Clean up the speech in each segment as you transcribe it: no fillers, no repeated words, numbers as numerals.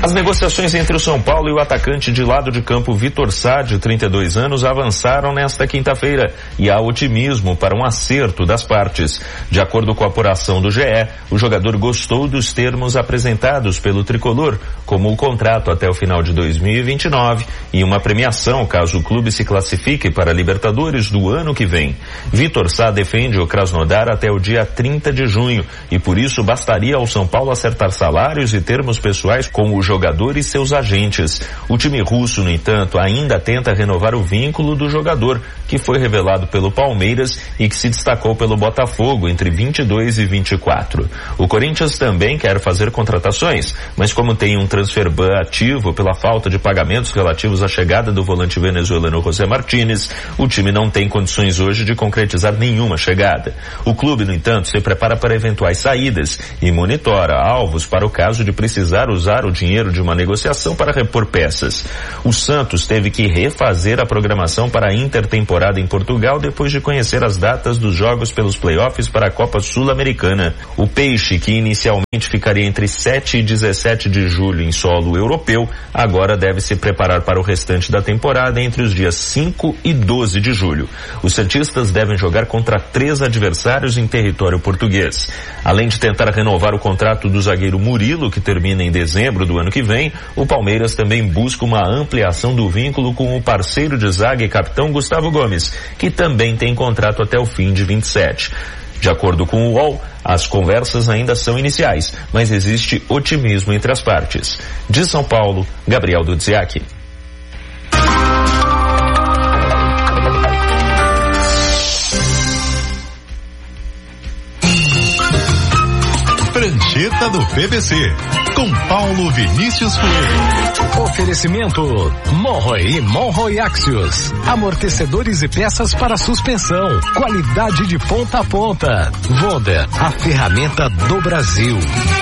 As negociações entre o São Paulo e o atacante de lado de campo Vitor Sá, de 32 anos, avançaram nesta quinta-feira e há otimismo para um acerto das partes. De acordo com a apuração do GE, o jogador gostou dos termos apresentados pelo tricolor, como o contrato até o final de 2029 e uma premiação caso o clube se classifique para a Libertadores do ano que vem. Vitor Sá defende o Krasnodar até o dia 30 de junho e por isso bastaria ao São Paulo acertar salários e termos pessoais com o jogador e seus agentes. O time russo, no entanto, ainda tenta renovar o vínculo do jogador, que foi revelado pelo Palmeiras e que se destacou pelo Botafogo entre 22 e 24. O Corinthians também quer fazer contratações, mas como tem um transfer ban ativo pela falta de pagamentos relativos à chegada do volante venezuelano José Martínez, o time não tem condições hoje de concretizar nenhuma chegada. O clube, no entanto, se prepara para eventuais saídas e monitora alvos para o caso de precisar usar o dinheiro de uma negociação para repor peças. O Santos teve que refazer a programação para a intertemporada em Portugal depois de conhecer as datas dos jogos pelos playoffs para a Copa Sul-Americana. O Peixe, que inicialmente ficaria entre 7 e 17 de julho em solo europeu, agora deve se preparar para o restante da temporada entre os dias 5 e 12 de julho. Os santistas devem jogar contra 3 adversários em território português. Além de tentar renovar o contrato do zagueiro Murilo, que termina em dezembro do ano que vem, o Palmeiras também busca uma ampliação do vínculo com o parceiro de zaga e capitão Gustavo Gomes, que também tem contrato até o fim de 27. De acordo com o UOL, as conversas ainda são iniciais, mas existe otimismo entre as partes. De São Paulo, Gabriel Dudziak. Prancheta do PVC, com Paulo Vinícius Coelho. Oferecimento Monroe e Monroe Axios. Amortecedores e peças para suspensão. Qualidade de ponta a ponta. Wonder, a ferramenta do Brasil.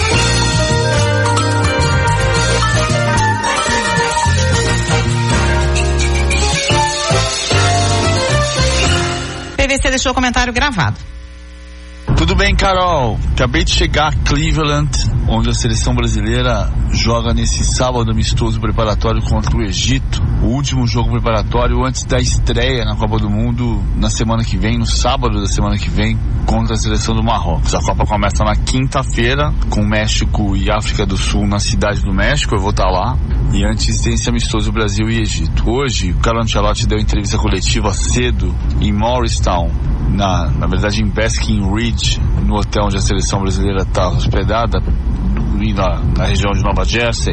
PVC deixou o comentário gravado. Tudo bem, Carol? Acabei de chegar a Cleveland, onde a seleção brasileira joga nesse sábado amistoso preparatório contra o Egito. O último jogo preparatório antes da estreia na Copa do Mundo na semana que vem, no sábado da semana que vem, contra a seleção do Marrocos. A Copa começa na quinta-feira, com México e África do Sul na Cidade do México. Eu vou estar lá. E antes tem esse amistoso Brasil e Egito. Hoje, o Carlo Ancelotti deu entrevista coletiva cedo em Morristown, na verdade em Basking Ridge, no hotel onde a seleção brasileira está hospedada, na região de Nova Jersey,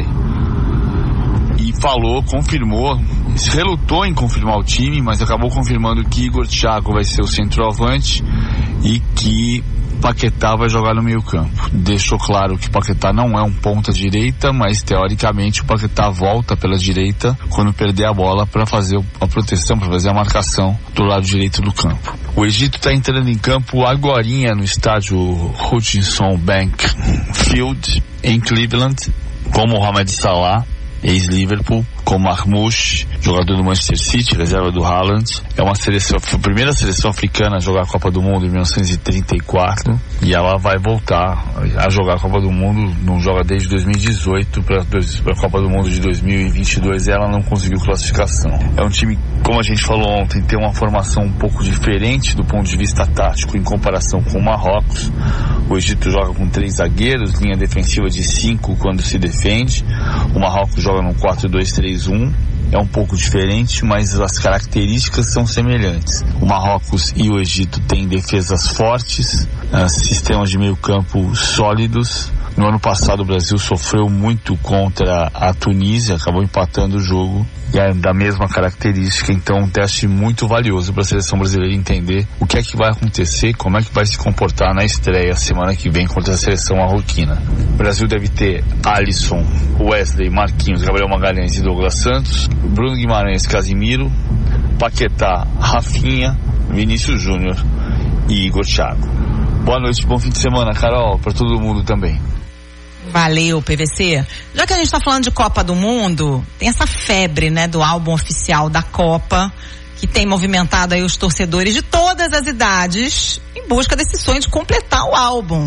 e falou, confirmou, relutou em confirmar o time, mas acabou confirmando que Igor Thiago vai ser o centroavante e que Paquetá vai jogar no meio campo. Deixou claro que Paquetá não é um ponta direita, mas teoricamente o Paquetá volta pela direita quando perder a bola para fazer a proteção, para fazer a marcação do lado direito do campo. O Egito está entrando em campo agorinha no estádio Hutchinson Bank Field em Cleveland, com Mohamed Salah, ex-Liverpool, com Marmoush, jogador do Manchester City, reserva do Haaland. É uma seleção, a primeira seleção africana a jogar a Copa do Mundo em 1934, e ela vai voltar a jogar a Copa do Mundo, não joga desde 2018 para a Copa do Mundo de 2022, e ela não conseguiu classificação. É um time, como a gente falou ontem, tem uma formação um pouco diferente do ponto de vista tático em comparação com o Marrocos. O Egito joga com 3 zagueiros, linha defensiva de 5 quando se defende. O Marrocos joga num 4-2-3-1. É um pouco diferente, mas as características são semelhantes. O Marrocos e o Egito têm defesas fortes, sistemas de meio campo sólidos. No ano passado o Brasil sofreu muito contra a Tunísia, acabou empatando o jogo, e é da mesma característica. Então um teste muito valioso para a seleção brasileira entender o que é que vai acontecer, como é que vai se comportar na estreia semana que vem contra a seleção marroquina. O Brasil deve ter Alisson, Wesley, Marquinhos, Gabriel Magalhães e Douglas Santos, Bruno Guimarães, Casimiro, Paquetá, Rafinha, Vinícius Júnior e Igor Thiago. Boa noite, bom fim de semana, Carol, para todo mundo também. Valeu, PVC. Já que a gente está falando de Copa do Mundo, tem essa febre, né, do álbum oficial da Copa, que tem movimentado aí os torcedores de todas as idades em busca desse sonho de completar o álbum.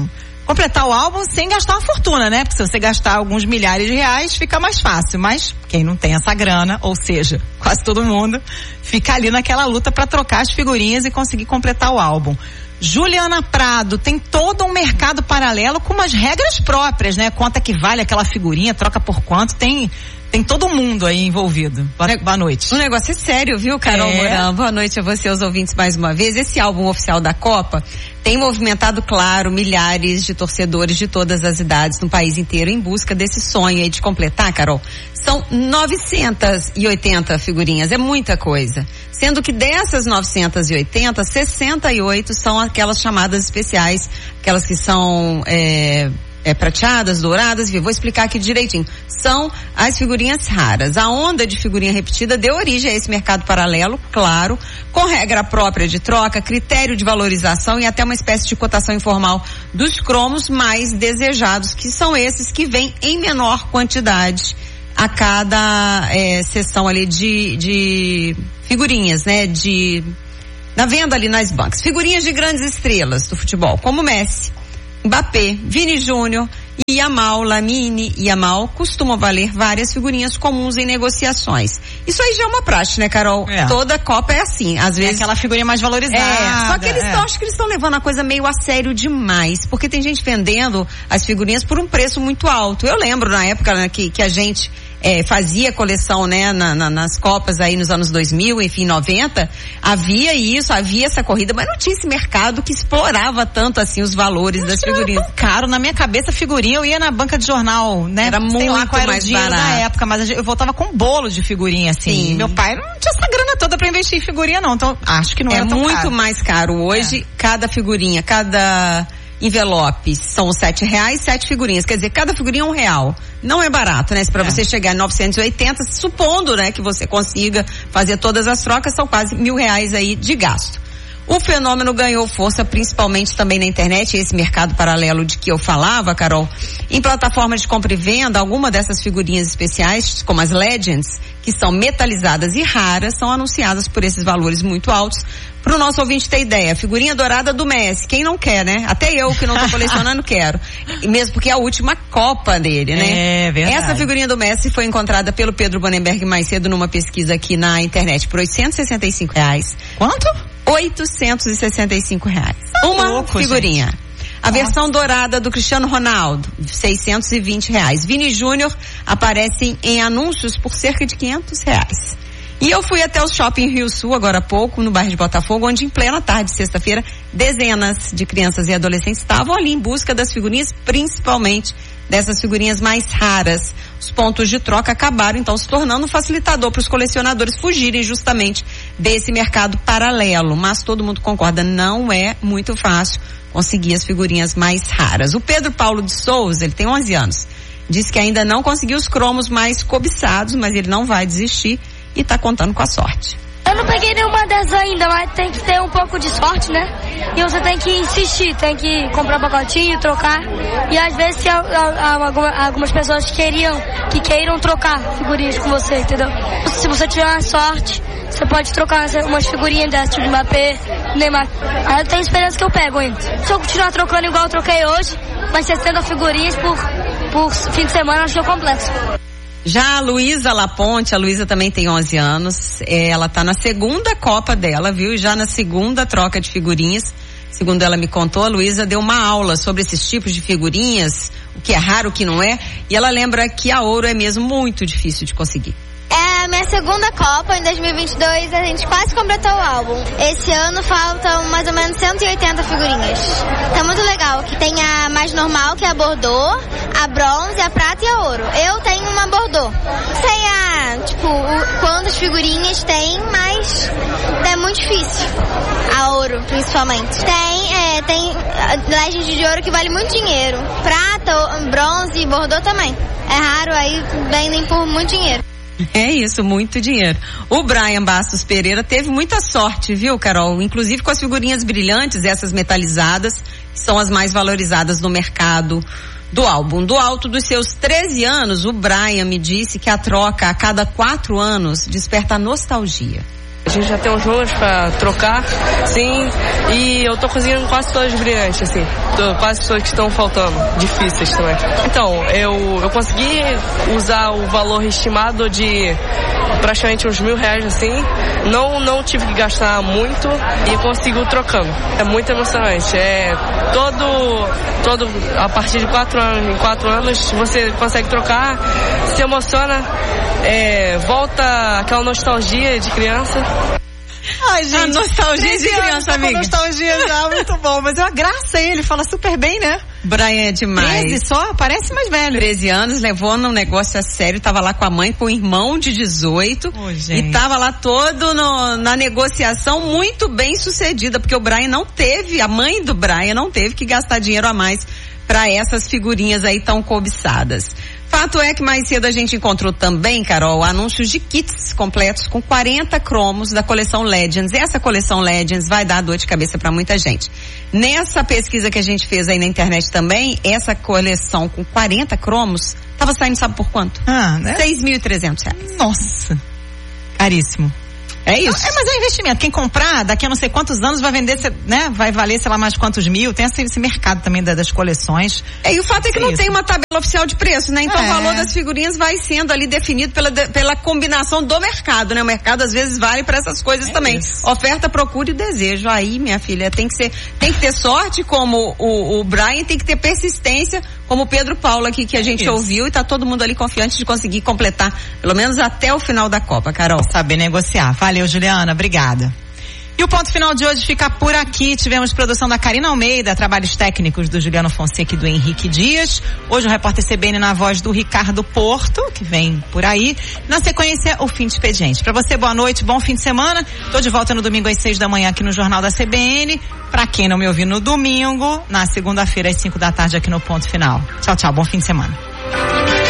completar o álbum sem gastar uma fortuna, né? Porque se você gastar alguns milhares de reais, fica mais fácil. Mas quem não tem essa grana, ou seja, quase todo mundo, fica ali naquela luta para trocar as figurinhas e conseguir completar o álbum. Juliana Prado, tem todo um mercado paralelo com umas regras próprias, né? Quanto é que vale aquela figurinha, troca por quanto, tem todo mundo aí envolvido. Boa noite. O negócio é sério, viu, Carol Mourão? Boa noite a você, aos ouvintes, mais uma vez. Esse álbum oficial da Copa tem movimentado, claro, milhares de torcedores de todas as idades no país inteiro em busca desse sonho aí de completar, Carol. São 980 figurinhas, é muita coisa. Sendo que dessas 980, 68 são aquelas chamadas especiais, aquelas que são prateadas, douradas, vou explicar aqui direitinho. São as figurinhas raras. A onda de figurinha repetida deu origem a esse mercado paralelo, claro, com regra própria de troca, critério de valorização e até uma espécie de cotação informal dos cromos mais desejados, que são esses que vêm em menor quantidade a cada sessão ali de figurinhas, né? Na venda ali nas bancas. Figurinhas de grandes estrelas do futebol, como Messi, Mbappé, Vini Júnior, Yamal, Lamine e Yamal costumam valer várias figurinhas comuns em negociações. Isso aí já é uma praxe, né, Carol? Toda Copa é assim, às vezes. Aquela figurinha mais valorizada. Só que acho que eles estão levando a coisa meio a sério demais, porque tem gente vendendo as figurinhas por um preço muito alto. Eu lembro na época, né, que a gente fazia coleção, né, nas Copas aí nos anos 2000, enfim, 90, havia essa corrida, mas não tinha esse mercado que explorava tanto assim os valores das figurinhas. Era tão caro, na minha cabeça, figurinha, eu ia na banca de jornal, né? Era muito mais barato na época, mas eu voltava com um bolo de figurinha, assim. Sim. Meu pai não tinha essa grana toda pra investir em figurinha, não, então acho que não era tão caro. É muito mais caro hoje, cada figurinha, cada envelope são R$7, 7 figurinhas, quer dizer, cada figurinha é R$1. Não é barato, né? Se pra você chegar em 980, supondo, né, que você consiga fazer todas as trocas, são quase R$1.000 aí de gasto. O fenômeno ganhou força principalmente também na internet, esse mercado paralelo de que eu falava, Carol. Em plataformas de compra e venda, alguma dessas figurinhas especiais, como as Legends, que são metalizadas e raras, são anunciadas por esses valores muito altos. Para o nosso ouvinte ter ideia, figurinha dourada do Messi, quem não quer, né? Até eu que não tô colecionando quero. Mesmo porque é a última Copa dele, né? É verdade. Essa figurinha do Messi foi encontrada pelo Pedro Banenberg mais cedo numa pesquisa aqui na internet por R$865. Quanto? R$865. Uma figurinha. Gente. A versão dourada do Cristiano Ronaldo, R$620. Vini Júnior aparecem em anúncios por cerca de R$500. E eu fui até o Shopping Rio Sul agora há pouco, no bairro de Botafogo, onde em plena tarde de sexta-feira, dezenas de crianças e adolescentes estavam ali em busca das figurinhas, principalmente dessas figurinhas mais raras. Os pontos de troca acabaram então se tornando um facilitador para os colecionadores fugirem justamente desse mercado paralelo. Mas todo mundo concorda, não é muito fácil conseguir as figurinhas mais raras. O Pedro Paulo de Souza, ele tem 11 anos, diz que ainda não conseguiu os cromos mais cobiçados, mas ele não vai desistir e tá contando com a sorte. Eu não peguei nenhuma dessas ainda, mas tem que ter um pouco de sorte, né? E você tem que insistir, tem que comprar pacotinho, trocar. E às vezes se algumas pessoas queiram trocar figurinhas com você, entendeu? Se você tiver uma sorte, você pode trocar umas figurinhas dessas, tipo Mbappé, Neymar. Aí eu tenho esperança que eu pego ainda. Se eu continuar trocando igual eu troquei hoje, vai ser 60 figurinhas por fim de semana, acho que eu completo. Já a Luísa Laponte, a Luísa também tem 11 anos, ela tá na segunda Copa dela, viu? Já na segunda troca de figurinhas, segundo ela me contou, a Luísa deu uma aula sobre esses tipos de figurinhas, o que é raro, o que não é, e ela lembra que a ouro é mesmo muito difícil de conseguir. É a minha segunda Copa, em 2022 a gente quase completou o álbum. Esse ano faltam mais ou menos 180 figurinhas. Tá muito legal, que tem a mais normal, que é a Bordeaux, a bronze, a prata e a ouro. Eu tenho uma Bordeaux. Sei quantas figurinhas tem, mas é muito difícil. A ouro, principalmente. Tem Legend de ouro que vale muito dinheiro. Prata, bronze e Bordeaux também. É raro, aí vendem por muito dinheiro. É isso, muito dinheiro. O Brian Bastos Pereira teve muita sorte, viu, Carol? Inclusive com as figurinhas brilhantes, essas metalizadas, que são as mais valorizadas no mercado do álbum. Do alto dos seus 13 anos, o Brian me disse que a troca a cada 4 anos desperta nostalgia. A gente já tem uns números pra trocar, sim, e eu tô conseguindo quase todas brilhantes, assim. Quase todas que estão faltando, difíceis também. Então, eu consegui usar o valor estimado de praticamente uns R$1.000, assim. Não tive que gastar muito e consigo trocando. É muito emocionante. A partir de 4 anos, em 4 anos, você consegue trocar, se emociona, volta aquela nostalgia de criança. Ai, gente, a nostalgia de criança, amiga. Nostalgia já, muito bom. Mas é uma graça ele fala super bem, né? Brian é demais. 13 só? Parece mais velho. 13 anos, levou num negócio a sério, tava lá com a mãe, com o irmão de 18. E tava lá todo na negociação muito bem sucedida, porque o Brian a mãe do Brian não teve que gastar dinheiro a mais para essas figurinhas aí tão cobiçadas. Fato é que mais cedo a gente encontrou também, Carol, anúncios de kits completos com 40 cromos da coleção Legends. Essa coleção Legends vai dar dor de cabeça para muita gente. Nessa pesquisa que a gente fez aí na internet também, essa coleção com 40 cromos tava saindo, sabe por quanto? Né? R$6.300. Nossa, caríssimo. É isso. Mas é investimento. Quem comprar, daqui a não sei quantos anos vai vender, né? Vai valer, sei lá, mais quantos mil. Tem esse mercado também das coleções. E o fato é que não tem uma tabela oficial de preço, né? Então o valor das figurinhas vai sendo ali definido pela combinação do mercado, né? O mercado às vezes vale para essas coisas também. Isso. Oferta, procura e desejo. Aí, minha filha, tem que ter sorte como o Brian, tem que ter persistência como o Pedro Paulo aqui que a gente ouviu, e tá todo mundo ali confiante de conseguir completar pelo menos até o final da Copa, Carol. Saber negociar. Valeu, Juliana, obrigada. E o ponto final de hoje fica por aqui. Tivemos produção da Karina Almeida, trabalhos técnicos do Juliano Fonseca e do Henrique Dias. Hoje o repórter CBN na voz do Ricardo Porto, que vem por aí. Na sequência, o fim de expediente. Para você, boa noite, bom fim de semana. Tô de volta no domingo às 6 da manhã aqui no Jornal da CBN. Para quem não me ouviu no domingo, na segunda-feira às 5 da tarde aqui no Ponto Final. Tchau, tchau, bom fim de semana.